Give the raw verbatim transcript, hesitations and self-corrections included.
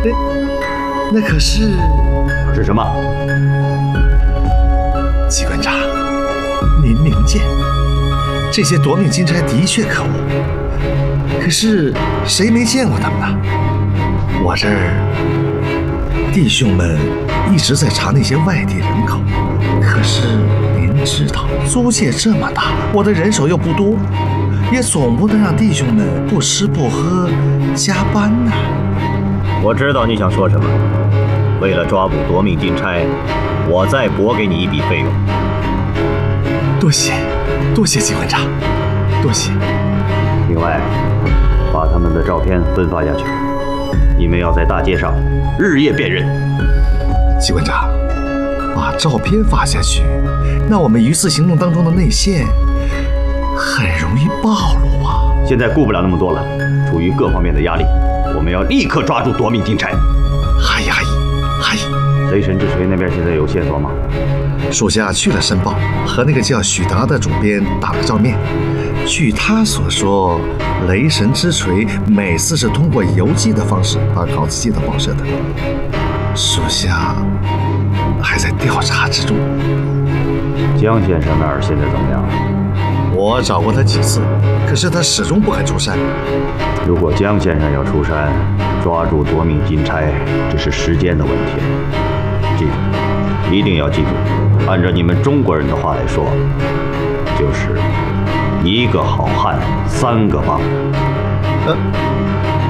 哎，那可是是什么？ 机关长，您明鉴，这些夺命金钗的确可恶，可是谁没见过他们呢？我这儿弟兄们一直在查那些外地人口，可是您知道，租界这么大，我的人手又不多，也总不能让弟兄们不吃不喝加班呐。 我知道你想说什么。为了抓捕夺命金钗，我再拨给你一笔费用。 多谢，多谢机关长，多谢。 另外，把他们的照片分发下去，你们要在大街上日夜辨认。 机关长，把照片发下去，那我们鱼刺行动当中的内线很容易暴露啊。 现在顾不了那么多了，出于各方面的压力，我们要立刻抓住夺命金钗。 嗨呀嗨，嗨！ 雷神之锤那边现在有线索吗？ 属下去了申报，和那个叫许达的主编打了照面。据他所说，雷神之锤每次是通过邮寄的方式把稿子寄到报社的。属下还在调查之中。 江先生那儿现在怎么样？ 我找过他几次，可是他始终不肯出山。 如果江先生要出山，抓住夺命金钗只是时间的问题。记住，一定要记住，按照你们中国人的话来说，就是一个好汉三个帮。 呃，